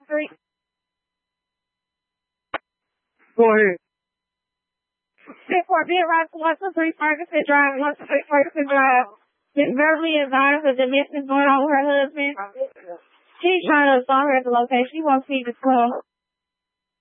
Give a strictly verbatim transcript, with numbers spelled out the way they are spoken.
Three. Go ahead. Six four being right to one two three Ferguson Drive, one two three Ferguson Drive. Miss Beverly advised that the mission going on with her husband. She's trying to assault her at the location. She wants to see the club.